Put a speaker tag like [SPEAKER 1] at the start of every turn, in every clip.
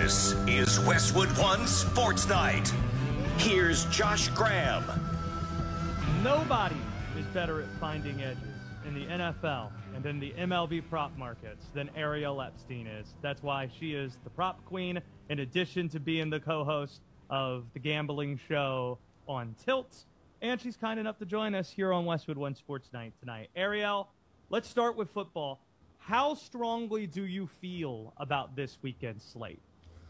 [SPEAKER 1] This is Westwood One Sports Night. Here's Josh Graham.
[SPEAKER 2] Nobody is better at finding edges in the NFL and in the MLB prop markets than Ariel Epstein is. That's why she is the prop queen, in addition to being the co-host of the gambling show on Tilt. And she's kind enough to join us here on Westwood One Sports Night tonight. Ariel, let's start with football. How strongly do you feel about this weekend's slate?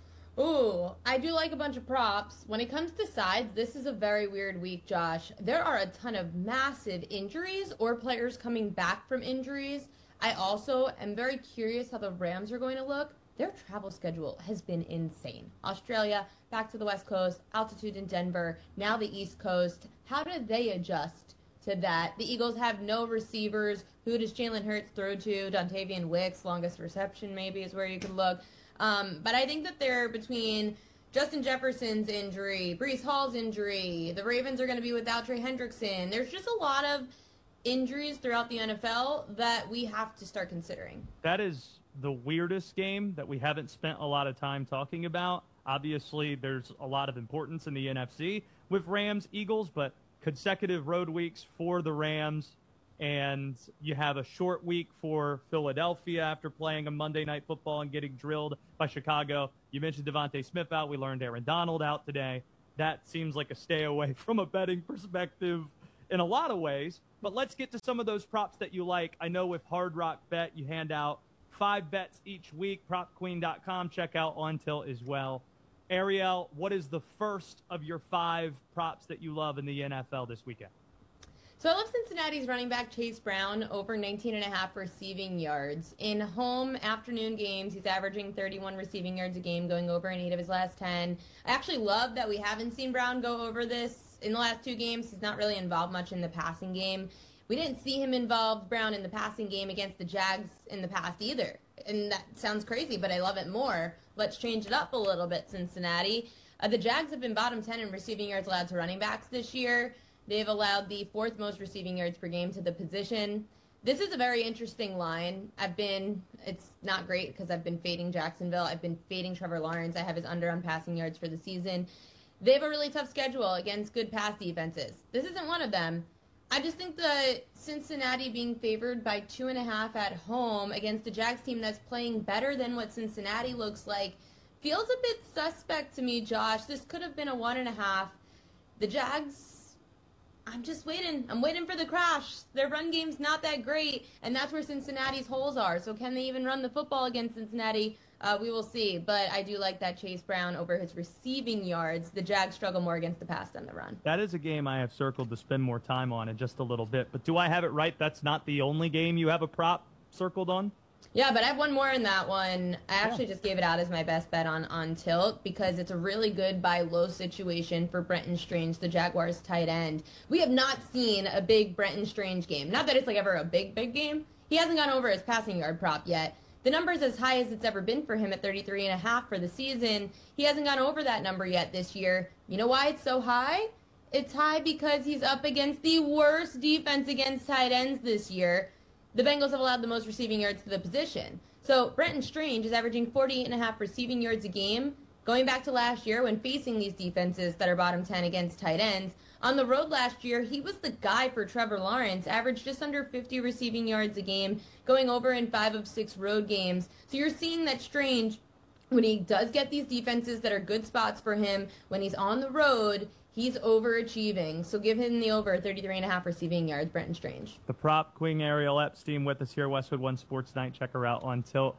[SPEAKER 3] Ooh, I do like a bunch of props. When it comes to sides, this is a very weird week, Josh. There are a ton of massive injuries or players coming back from injuries. I also am very curious how the Rams are going to look. Their travel schedule has been insane. Australia, back to the West Coast, altitude in Denver, now the East Coast. How do they adjust to that? The Eagles have no receivers. Who does Jalen Hurts throw to? Dontavian Wicks, longest reception maybe is where you could look. But I think that they're between Justin Jefferson's injury, Breece Hall's injury, the Ravens are going to be without Trey Hendrickson. There's just a lot of injuries throughout the NFL that we have to start considering.
[SPEAKER 2] That is the weirdest game that we haven't spent a lot of time talking about. Obviously, there's a lot of importance in the NFC with Rams, Eagles, but consecutive road weeks for the Rams, and you have a short week for Philadelphia after playing a Monday Night Football and getting drilled by Chicago. You mentioned Devontae Smith out. We learned Aaron Donald out today. That seems like a stay away from a betting perspective in a lot of ways. But let's get to some of those props that you like. I know with Hard Rock Bet, you hand out 5 bets each week. PropQueen.com. Check out On Tilt as well. Ariel, what is the first of your 5 props that you love in the NFL this weekend?
[SPEAKER 3] So I love Cincinnati's running back Chase Brown over 19.5 receiving yards. In home afternoon games, he's averaging 31 receiving yards a game, going over in 8 of his last 10. I actually love that we haven't seen Brown go over this in the last 2 games. He's not really involved much in the passing game. We didn't see him involve Brown in the passing game against the Jags in the past either. And that sounds crazy, but I love it more. Let's change it up a little bit, Cincinnati. The Jags have been bottom 10 in receiving yards allowed to running backs this year. They've allowed the 4th most receiving yards per game to the position. This is a very interesting line. It's not great because I've been fading Jacksonville. I've been fading Trevor Lawrence. I have his under on passing yards for the season. They have a really tough schedule against good pass defenses. This isn't one of them. I just think the Cincinnati being favored by 2.5 at home against a Jags team that's playing better than what Cincinnati looks like feels a bit suspect to me, Josh. This could have been a 1.5. The Jags, I'm just waiting. I'm waiting for the crash. Their run game's not that great, and that's where Cincinnati's holes are. So can they even run the football against Cincinnati? We will see. But I do like that Chase Brown over his receiving yards. The Jags struggle more against the pass than the run.
[SPEAKER 2] That is a game I have circled to spend more time on in just a little bit. But do I have it right? That's not the only game you have a prop circled on?
[SPEAKER 3] Yeah, but I have one more in that one. I actually just gave it out as my best bet on Tilt because it's a really good buy low situation for Brenton Strange, the Jaguars tight end. We have not seen a big Brenton Strange game. Not that it's like ever a big game. He hasn't gone over his passing yard prop yet. The number's as high as it's ever been for him at 33.5 for the season. He hasn't gone over that number yet this year. You know why it's so high? It's high because he's up against the worst defense against tight ends this year. The Bengals have allowed the most receiving yards to the position. So Brenton Strange is averaging 48.5 receiving yards a game. Going back to last year when facing these defenses that are bottom 10 against tight ends, on the road last year, he was the guy for Trevor Lawrence, averaged just under 50 receiving yards a game, going over in 5 of 6 road games. So you're seeing that Strange, when he does get these defenses that are good spots for him, when he's on the road, he's overachieving. So give him the over 33.5 receiving yards, Brenton Strange.
[SPEAKER 2] The prop queen Ariel Epstein with us here, Westwood One Sports Night. Check her out on Tilt.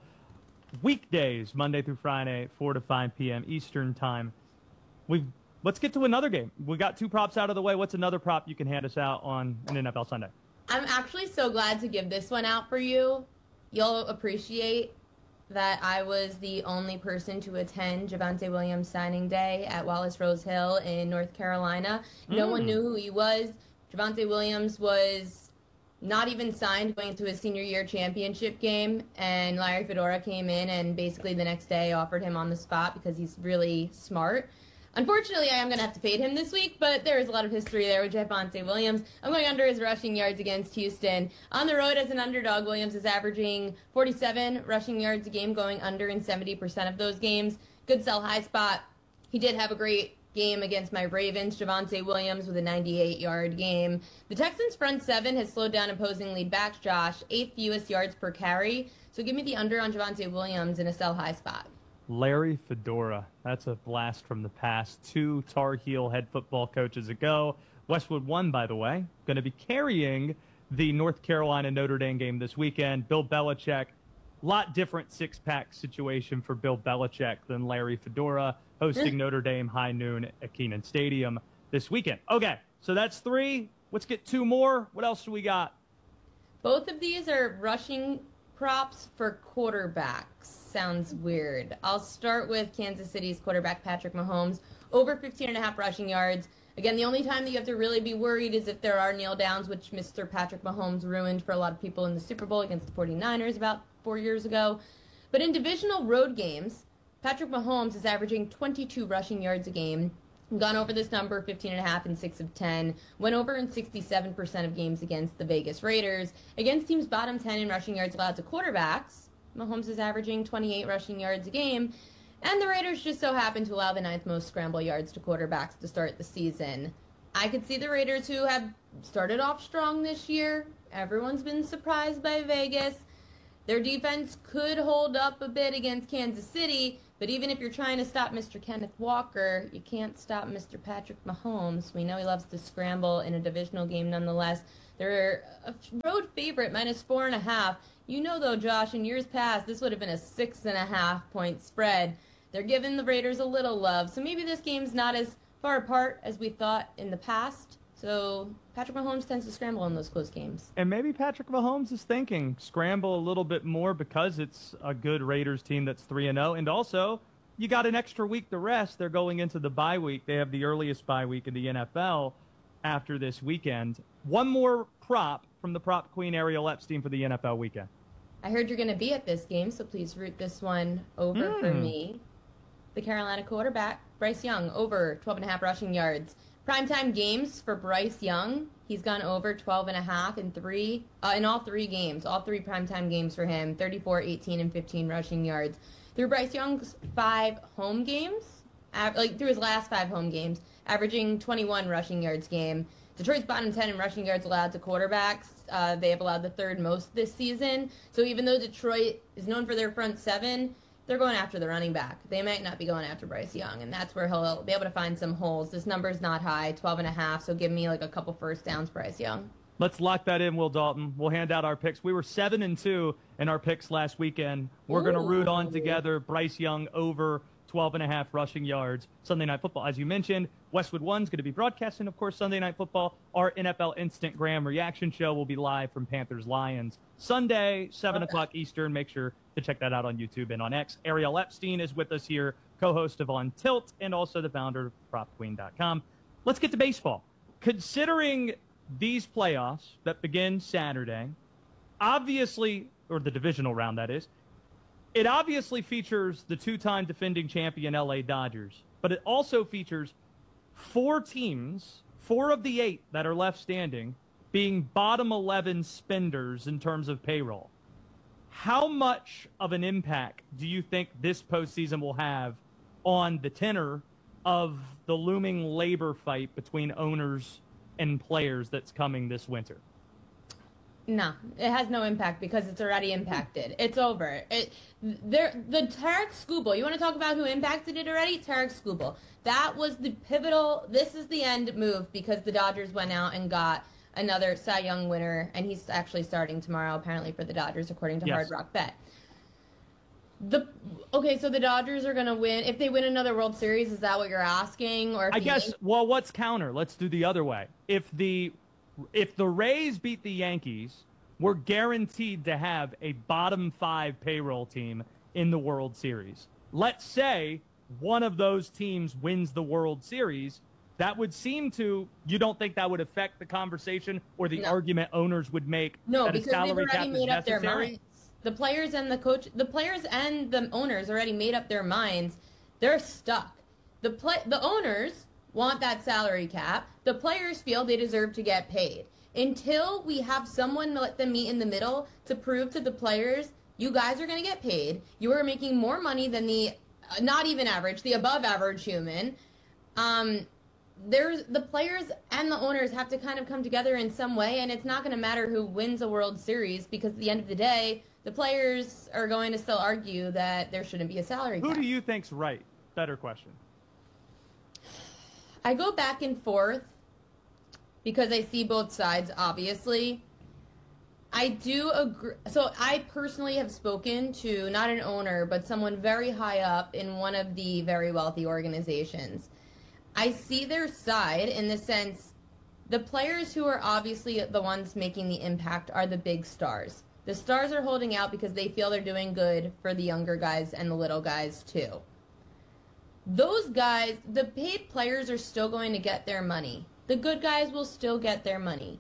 [SPEAKER 2] Weekdays, Monday through Friday, 4 to 5 p.m. Eastern Time. Let's get to another game. We got 2 props out of the way. What's another prop you can hand us out on an NFL Sunday?
[SPEAKER 3] I'm actually so glad to give this one out for you. You'll appreciate that I was the only person to attend Javonte Williams signing day at Wallace Rose Hill in North Carolina. No one knew who he was. Javonte Williams was not even signed going into his senior year championship game, and Larry Fedora came in and basically the next day offered him on the spot because he's really smart. Unfortunately, I am going to have to fade him this week, but there is a lot of history there with Javonte Williams. I'm going under his rushing yards against Houston. On the road as an underdog, Williams is averaging 47 rushing yards a game, going under in 70% of those games. good sell high spot. He did have a great game against my Ravens. Javonte Williams with a 98-yard game. The Texans' front seven has slowed down opposing lead backs, Josh. 8th fewest yards per carry. So give me the under on Javonte Williams in a sell high spot.
[SPEAKER 2] Larry Fedora. That's a blast from the past. 2 Tar Heel head football coaches ago. Westwood One, by the way, going to be carrying the North Carolina Notre Dame game this weekend. Bill Belichick. Lot different six-pack situation for Bill Belichick than Larry Fedora hosting Notre Dame high noon at Kenan Stadium this weekend. Okay, so that's 3. Let's get 2 more. What else do we got?
[SPEAKER 3] Both of these are rushing props for quarterbacks. Sounds weird. I'll start with Kansas City's quarterback Patrick Mahomes. Over 15.5 rushing yards. Again, the only time that you have to really be worried is if there are kneel downs, which Mr. Patrick Mahomes ruined for a lot of people in the Super Bowl against the 49ers about 4 years ago. But in divisional road games, Patrick Mahomes is averaging 22 rushing yards a game. Gone over this number 15.5 in 6 of 10. Went over in 67% of games against the Vegas Raiders. Against teams bottom 10 in rushing yards allowed to quarterbacks, Mahomes is averaging 28 rushing yards a game. And the Raiders just so happen to allow the 9th most scramble yards to quarterbacks to start the season. I could see the Raiders, who have started off strong this year. Everyone's been surprised by Vegas. Their defense could hold up a bit against Kansas City, but even if you're trying to stop Mr. Kenneth Walker, you can't stop Mr. Patrick Mahomes. We know he loves to scramble in a divisional game nonetheless. They're a road favorite, -4.5. You know, though, Josh, in years past, this would have been a 6.5-point spread. They're giving the Raiders a little love, so maybe this game's not as far apart as we thought in the past. So Patrick Mahomes tends to scramble in those close games.
[SPEAKER 2] And maybe Patrick Mahomes is thinking scramble a little bit more because it's a good Raiders team that's 3-0. And also, you got an extra week to rest. They're going into the bye week. They have the earliest bye week in the NFL after this weekend. One more prop from the prop queen Ariel Epstein for the NFL weekend.
[SPEAKER 3] I heard you're going to be at this game, so please root this one over for me. The Carolina quarterback, Bryce Young, over 12.5 rushing yards. Primetime games for Bryce Young, he's gone over 12.5 in all 3 games. All 3 primetime games for him, 34, 18, and 15 rushing yards. Through Bryce Young's 5 home games, through his last 5 home games, averaging 21 rushing yards game. Detroit's bottom 10 in rushing yards allowed to quarterbacks. They have allowed the 3rd most this season. So even though Detroit is known for their front 7, they're going after the running back. They might not be going after Bryce Young, and that's where he'll be able to find some holes. This number's not high, 12.5, so give me like a couple first downs, Bryce Young.
[SPEAKER 2] Let's lock that in, Will Dalton. We'll hand out our picks. We were 7-2 in our picks last weekend. We're going to root on together Bryce Young over 12.5 rushing yards. Sunday Night Football, as you mentioned, Westwood One's going to be broadcasting, of course, Sunday Night Football. Our NFL Instagram reaction show will be live from Panthers-Lions Sunday, 7 o'clock Eastern. Make sure to check that out on YouTube and on X. Ariel Epstein is with us here, co-host of On Tilt, and also the founder of PropQueen.com. Let's get to baseball. Considering these playoffs that begin Saturday, obviously, or the divisional round that is, it obviously features the 2-time defending champion LA Dodgers, but it also features 4 teams, 4 of the 8 that are left standing, being bottom 11 spenders in terms of payroll. How much of an impact do you think this postseason will have on the tenor of the looming labor fight between owners and players that's coming this winter?
[SPEAKER 3] No, it has no impact because it's already impacted. It's over. The Tarek Skubal, you want to talk about who impacted it already? Tarek Skubal. That was the pivotal, this is the end move because the Dodgers went out and got another Cy Young winner, and he's actually starting tomorrow, apparently, for the Dodgers, according to Hard Rock Bet. Okay, so the Dodgers are going to win. If they win another World Series, is that what you're asking? Or
[SPEAKER 2] well, what's counter? Let's do the other way. If the Rays beat the Yankees, we're guaranteed to have a bottom 5 payroll team in the World Series. Let's say one of those teams wins the World Series. That would seem to, you don't think that would affect the conversation or the argument owners would make?
[SPEAKER 3] No,
[SPEAKER 2] that
[SPEAKER 3] because
[SPEAKER 2] a salary
[SPEAKER 3] they've already
[SPEAKER 2] cap
[SPEAKER 3] made
[SPEAKER 2] is
[SPEAKER 3] up their
[SPEAKER 2] necessary?
[SPEAKER 3] minds. The players and the players and the owners already made up their minds. They're stuck. The owners want that salary cap. The players feel they deserve to get paid. Until we have someone let them meet in the middle to prove to the players, you guys are going to get paid. You are making more money than the not even average, the above average human. There's the players and the owners have to kind of come together in some way, and it's not going to matter who wins a World Series because at the end of the day, the players are going to still argue that there shouldn't be a salary cap.
[SPEAKER 2] Who do you think's right? Better question.
[SPEAKER 3] I go back and forth because I see both sides, obviously. I do agree. So I personally have spoken to not an owner, but someone very high up in one of the very wealthy organizations. I see their side in the sense the players who are obviously the ones making the impact are the big stars. The stars are holding out because they feel they're doing good for the younger guys and the little guys too. Those guys, the paid players are still going to get their money. The good guys will still get their money.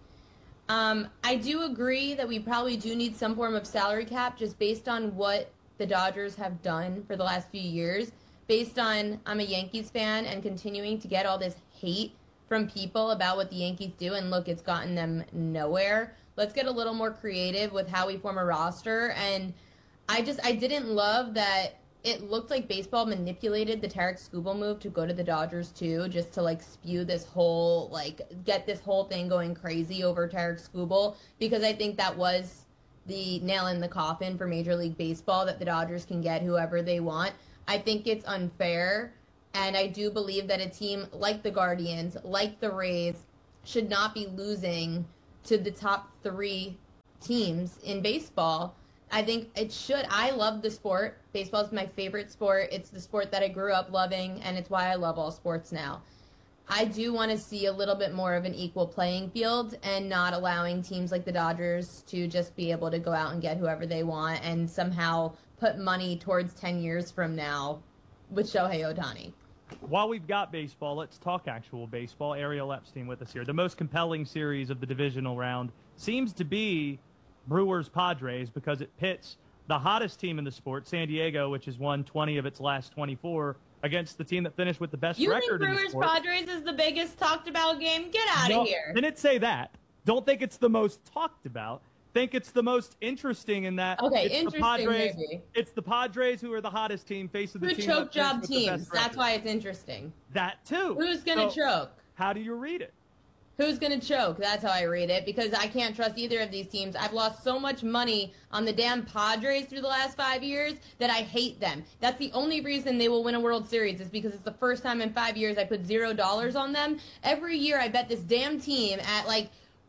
[SPEAKER 3] I do agree that we probably do need some form of salary cap just based on what the Dodgers have done for the last few years. Based on I'm a Yankees fan and continuing to get all this hate from people about what the Yankees do, and look, it's gotten them nowhere. Let's get a little more creative with how we form a roster. And I didn't love that it looked like baseball manipulated the Tarik Skubal move to go to the Dodgers too, just to like spew this whole, like get this whole thing going crazy over Tarik Skubal, because I think that was the nail in the coffin for Major League Baseball, that the Dodgers can get whoever they want. I think it's unfair, and I do believe that a team like the Guardians, like the Rays, should not be losing to the top 3 teams in baseball. I think it should. I love the sport. Baseball is my favorite sport. It's the sport that I grew up loving, and it's why I love all sports now. I do want to see a little bit more of an equal playing field and not allowing teams like the Dodgers to just be able to go out and get whoever they want and somehow put money towards 10 years from now with Shohei Ohtani.
[SPEAKER 2] While we've got baseball, let's talk actual baseball. Ariel Epstein with us here. The most compelling series of the divisional round seems to be Brewers-Padres because it pits the hottest team in the sport, San Diego, which has won 20 of its last 24, against the team that finished with the best record in the sport.
[SPEAKER 3] You think Brewers-Padres is the biggest talked about game? Get out of here.
[SPEAKER 2] Didn't say that. Don't think it's the most talked about. Think it's the most interesting in that.
[SPEAKER 3] Okay,
[SPEAKER 2] it's
[SPEAKER 3] interesting,
[SPEAKER 2] the Padres,
[SPEAKER 3] maybe.
[SPEAKER 2] It's the Padres who are the hottest team facing the
[SPEAKER 3] Who
[SPEAKER 2] team
[SPEAKER 3] choke
[SPEAKER 2] that
[SPEAKER 3] job
[SPEAKER 2] finished with the
[SPEAKER 3] teams.
[SPEAKER 2] best
[SPEAKER 3] That's
[SPEAKER 2] record.
[SPEAKER 3] why it's interesting.
[SPEAKER 2] That too.
[SPEAKER 3] Who's going to choke?
[SPEAKER 2] How do you read it?
[SPEAKER 3] Who's going to choke? That's how I read it, because I can't trust either of these teams. I've lost so much money on the damn Padres through the last 5 years that I hate them. That's the only reason they will win a World Series, is because it's the first time in 5 years I put $0 on them. Every year I bet this damn team at like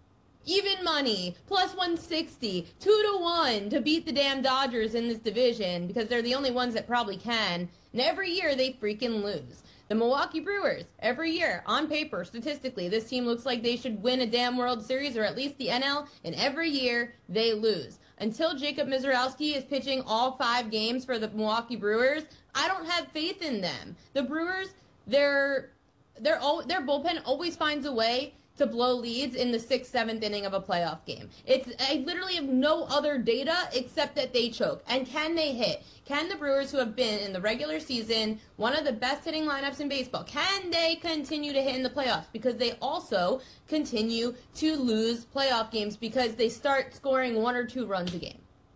[SPEAKER 3] even money, plus 160, 2-1 to beat the damn Dodgers in this division because they're the only ones that probably can. And every year they freaking lose. The Milwaukee Brewers, every year, on paper, statistically, this team looks like they should win a damn World Series or at least the NL, and every year they lose. Until Jacob Mizorowski is pitching all 5 games for the Milwaukee Brewers, I don't have faith in them. The Brewers, their bullpen always finds a way to blow leads in the 6th, 7th inning of a playoff game. I literally have no other data except that they choke. And can they hit? Can the Brewers, who have been in the regular season one of the best hitting lineups in baseball, can they continue to hit in the playoffs? Because they also continue to lose playoff games because they start scoring 1 or 2 runs a game.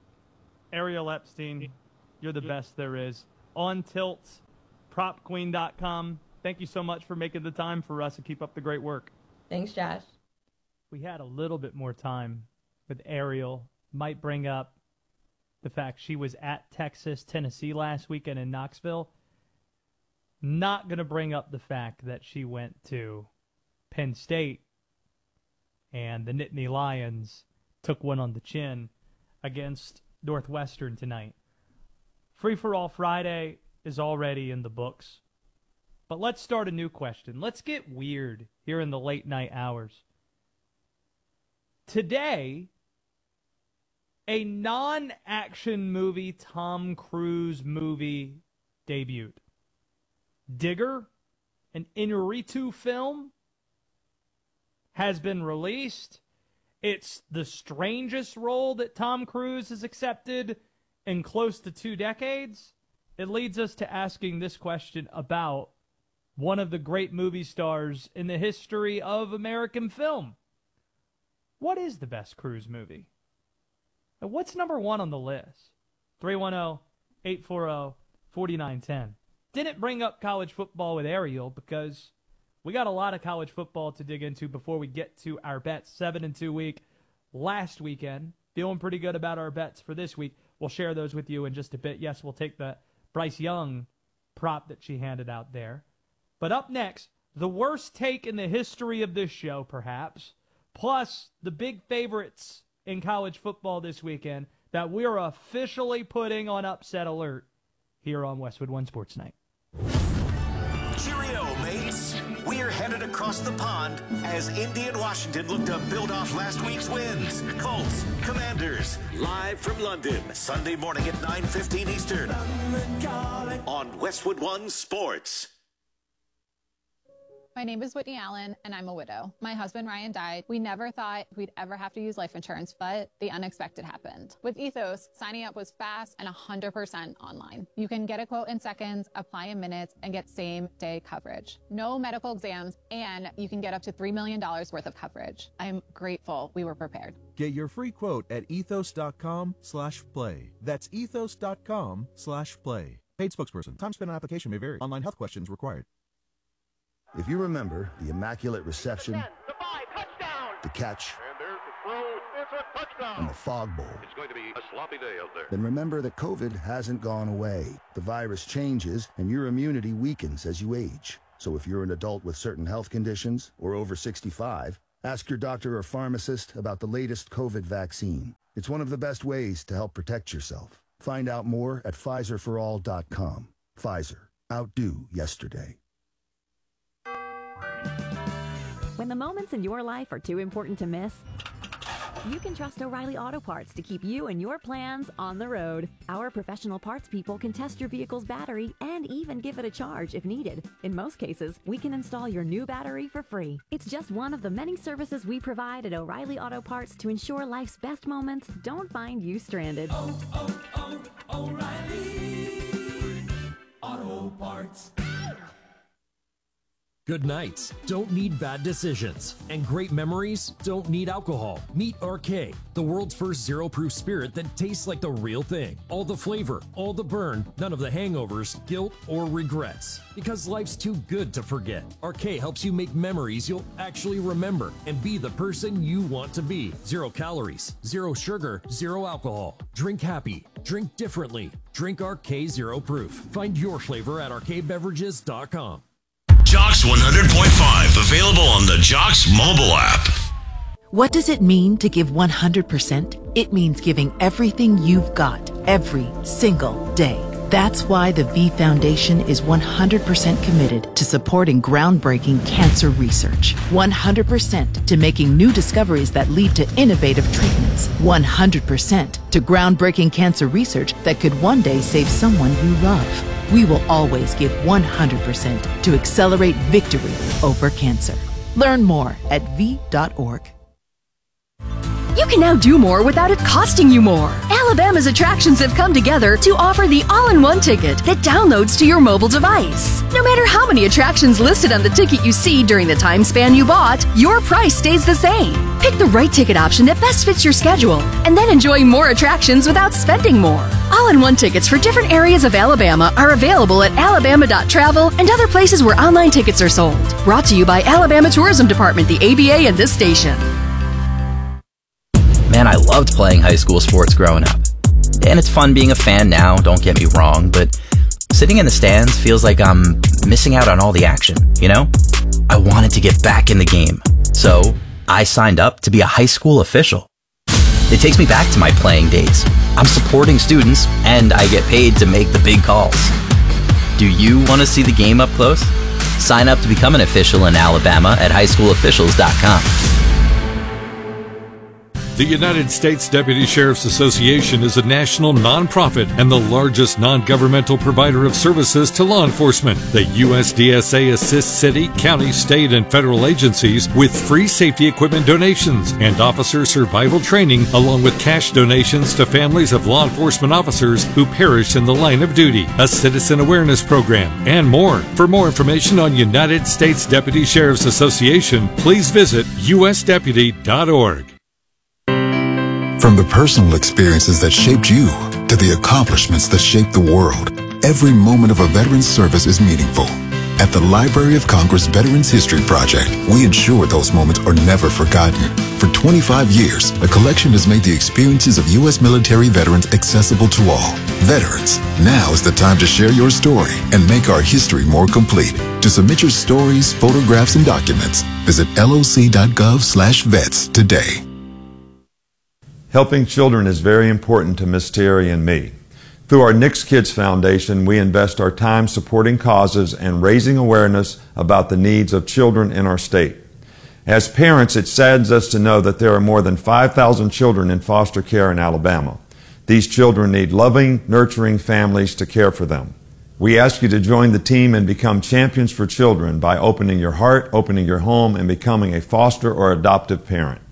[SPEAKER 2] Ariel Epstein, you're the best there is. On Tilt, propqueen.com. Thank you so much for making the time for us and keep up the great work.
[SPEAKER 3] Thanks, Josh.
[SPEAKER 2] We had a little bit more time with Ariel. Might bring up the fact she was at Texas, Tennessee last weekend in Knoxville. Not going to bring up the fact that she went to Penn State and the Nittany Lions took one on the chin against Northwestern tonight. Free for All Friday is already in the books. But let's start a new question. Let's get weird here in the late night hours. Today, a non-action movie Tom Cruise movie debuted. Digger, an Inarritu film, has been released. It's the strangest role that Tom Cruise has accepted in close to 2 decades. It leads us to asking this question about one of the great movie stars in the history of American film. What is the best Cruise movie? And what's number 1 on the list? 310-840-4910. didn't bring up college football with Ariel because we got a lot of college football to dig into before we get to our bets. 7-2 week last weekend. Feeling pretty good about our bets for this week. We'll share those with you in just a bit. Yes, we'll take the Bryce Young prop that she handed out there. But up next, the worst take in the history of this show, perhaps, plus the big favorites in college football this weekend that we're officially putting on upset alert here on Westwood One Sports Night.
[SPEAKER 1] Cheerio, mates. We're headed across the pond as Indy and Washington look to build off last week's wins. Colts, Commanders, live from London, Sunday morning at 9:15 Eastern on Westwood One Sports.
[SPEAKER 4] My name is Whitney Allen, and I'm a widow. My husband, Ryan, died. We never thought we'd ever have to use life insurance, but the unexpected happened. With Ethos, signing up was fast and 100% online. You can get a quote in seconds, apply in minutes, and get same-day coverage. No medical exams, and you can get up to $3 million worth of coverage. I'm grateful we were prepared.
[SPEAKER 5] Get your free quote at ethos.com/play. That's ethos.com/play. Paid spokesperson. Time spent on application may vary. Online health questions required.
[SPEAKER 6] If you remember the immaculate reception, the catch, and the fog bowl,
[SPEAKER 7] it's going to be a sloppy day out there.
[SPEAKER 6] Then remember that COVID hasn't gone away. The virus changes, and your immunity weakens as you age. So if you're an adult with certain health conditions or over 65, ask your doctor or pharmacist about the latest COVID vaccine. It's one of the best ways to help protect yourself. Find out more at PfizerForAll.com. Pfizer. Outdo yesterday.
[SPEAKER 8] When the moments in your life are too important to miss, you can trust O'Reilly Auto Parts to keep you and your plans on the road. Our professional parts people can test your vehicle's battery and even give it a charge if needed. In most cases, we can install your new battery for free. It's just one of the many services we provide at O'Reilly Auto Parts to ensure life's best moments don't find you stranded.
[SPEAKER 9] O'Reilly Auto Parts.
[SPEAKER 10] Good nights don't need bad decisions, and great memories don't need alcohol. Meet RK, the world's first zero-proof spirit that tastes like the real thing. All the flavor, all the burn, none of the hangovers, guilt, or regrets. Because life's too good to forget. RK helps you make memories you'll actually remember and be the person you want to be. 0 calories, 0 sugar, 0 alcohol. Drink happy, drink differently. Drink RK Zero Proof. Find your flavor at rkbeverages.com.
[SPEAKER 1] Jocks 100.5, available on the Jocks mobile app.
[SPEAKER 11] What does it mean to give 100%? It means giving everything you've got, every single day. That's why the V Foundation is 100% committed to supporting groundbreaking cancer research. 100% to making new discoveries that lead to innovative treatments. 100% to groundbreaking cancer research that could one day save someone you love. We will always give 100% to accelerate victory over cancer. Learn more at V.org.
[SPEAKER 12] You can now do more without it costing you more. Alabama's attractions have come together to offer the all-in-one ticket that downloads to your mobile device. No matter how many attractions listed on the ticket you see during the time span you bought, your price stays the same. Pick the right ticket option that best fits your schedule, and then enjoy more attractions without spending more. All-in-one tickets for different areas of Alabama are available at alabama.travel and other places where online tickets are sold. Brought to you by Alabama Tourism Department, the ABA, and this station.
[SPEAKER 13] Man, I loved playing high school sports growing up. And it's fun being a fan now, don't get me wrong, but sitting in the stands feels like I'm missing out on all the action, you know? I wanted to get back in the game, so I signed up to be a high school official. It takes me back to my playing days. I'm supporting students, and I get paid to make the big calls. Do you want to see the game up close? Sign up to become an official in Alabama at highschoolofficials.com.
[SPEAKER 14] The United States Deputy Sheriff's Association is a national nonprofit and the largest non-governmental provider of services to law enforcement. The USDSA assists city, county, state, and federal agencies with free safety equipment donations and officer survival training, along with cash donations to families of law enforcement officers who perished in the line of duty, a citizen awareness program, and more. For more information on United States Deputy Sheriff's Association, please visit usdeputy.org.
[SPEAKER 15] From the personal experiences that shaped you to the accomplishments that shaped the world, every moment of a veteran's service is meaningful. At the Library of Congress Veterans History Project, we ensure those moments are never forgotten. For 25 years, the collection has made the experiences of U.S. military veterans accessible to all. Veterans, now is the time to share your story and make our history more complete. To submit your stories, photographs, and documents, visit loc.gov/vets today.
[SPEAKER 16] Helping children is very important to Miss Terry and me. Through our Nick's Kids Foundation, we invest our time supporting causes and raising awareness about the needs of children in our state. As parents, it saddens us to know that there are more than 5,000 children in foster care in Alabama. These children need loving, nurturing families to care for them. We ask you to join the team and become champions for children by opening your heart, opening your home, and becoming a foster or adoptive parent.